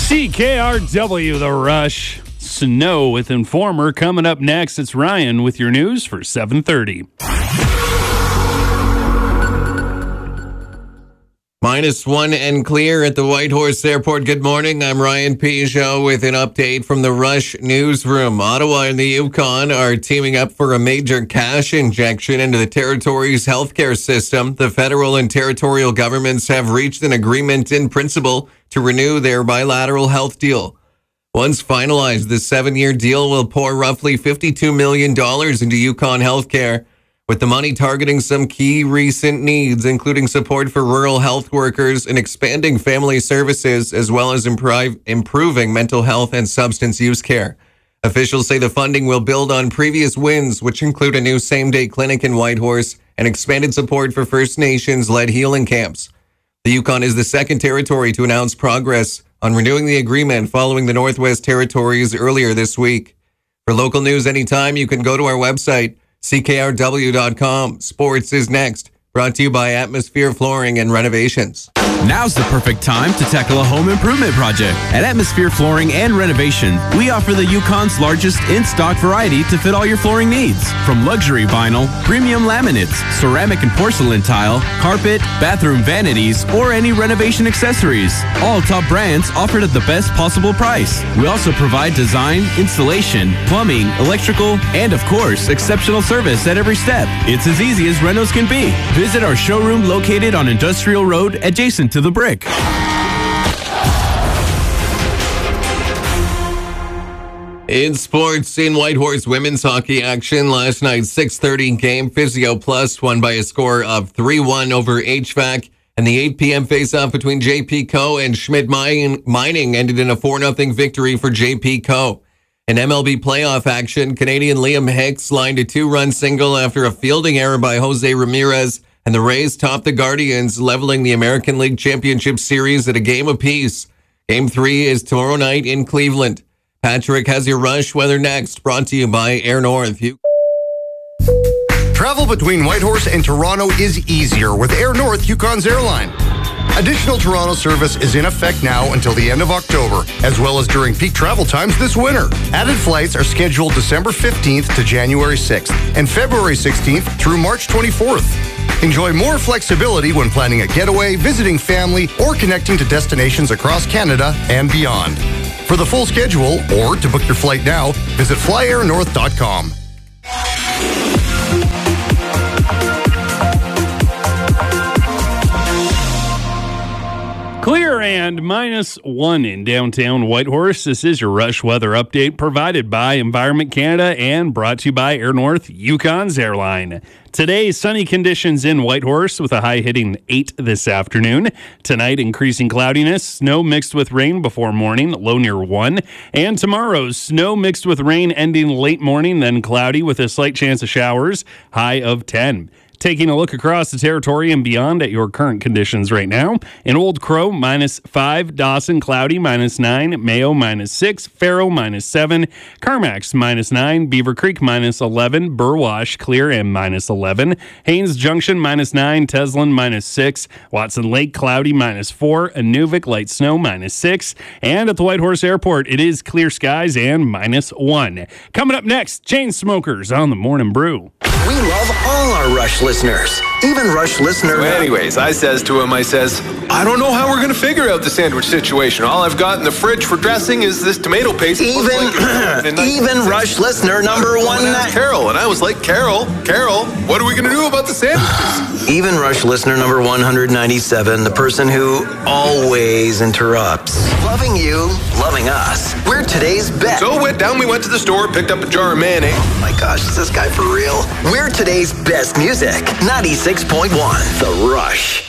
CKRW, The Rush. Snow with Informer coming up next. It's Ryan with your news for 7:30. -1 and clear at the Whitehorse Airport. Good morning. I'm Ryan Peugeot with an update from the Rush newsroom. Ottawa and the Yukon are teaming up for a major cash injection into the territory's healthcare system. The federal and territorial governments have reached an agreement in principle to renew their bilateral health deal. Once finalized, the 7-year deal will pour roughly $52 million into Yukon healthcare, with the money targeting some key recent needs, including support for rural health workers and expanding family services, as well as improving mental health and substance use care. Officials say the funding will build on previous wins, which include a new same-day clinic in Whitehorse and expanded support for First Nations-led healing camps. The Yukon is the second territory to announce progress on renewing the agreement following the Northwest Territories earlier this week. For local news anytime, you can go to our website, CKRW.com. Sports is next. Brought to you by Atmosphere Flooring and Renovations. Now's the perfect time to tackle a home improvement project. At Atmosphere Flooring and Renovation, we offer the Yukon's largest in-stock variety to fit all your flooring needs. From luxury vinyl, premium laminates, ceramic and porcelain tile, carpet, bathroom vanities, or any renovation accessories. All top brands offered at the best possible price. We also provide design, installation, plumbing, electrical, and of course, exceptional service at every step. It's as easy as renos can be. Visit our showroom located on Industrial Road, adjacent to the Brick. In sports, in Whitehorse women's hockey action last night's 6:30 game, Physio Plus won by a score of 3-1 over HVAC, and the 8 p.m. face-off between JP Co. and Schmidt Mining ended in a 4-0 victory for JP Co. In MLB playoff action, Canadian Liam Hicks lined a 2-run single after a fielding error by Jose Ramirez, and the Rays topped the Guardians, leveling the American League Championship Series at a game apiece. Game 3 is tomorrow night in Cleveland. Patrick has your Rush weather next, brought to you by Air North. Travel between Whitehorse and Toronto is easier with Air North Yukon's airline. Additional Toronto service is in effect now until the end of October, as well as during peak travel times this winter. Added flights are scheduled December 15th to January 6th and February 16th through March 24th. Enjoy more flexibility when planning a getaway, visiting family, or connecting to destinations across Canada and beyond. For the full schedule or to book your flight now, visit flyairnorth.com. Clear and -1 in downtown Whitehorse. This is your Rush weather update provided by Environment Canada and brought to you by Air North, Yukon's airline. Today, sunny conditions in Whitehorse with a high hitting 8 this afternoon. Tonight, increasing cloudiness, snow mixed with rain before morning, low near 1. And tomorrow, snow mixed with rain ending late morning, then cloudy with a slight chance of showers, high of 10. Taking a look across the territory and beyond at your current conditions right now. In Old Crow, -5. Dawson, cloudy, -9. Mayo, -6. Faro, -7. Carmacks, -9. Beaver Creek, -11. Burwash, clear and -11. Haynes Junction, -9. Teslin, -6. Watson Lake, cloudy, -4. Inuvik, light snow, -6. And at the Whitehorse Airport, it is clear skies and -1. Coming up next, Chainsmokers on the Morning Brew. We love all our Rush listeners, even Rush listeners. So anyways, I says to him, I don't know how we're going to figure out the sandwich situation. All I've got in the fridge for dressing is this tomato paste. Even Rush listener number 1. Carol, and I was like, Carol, what are we going to do about the sandwiches? Even Rush listener number 197, the person who always interrupts. Loving you, loving us. We're today's best. So we went to the store, picked up a jar of mayonnaise. Oh my gosh, is this guy for real? We're today's best music. 96.1, The Rush.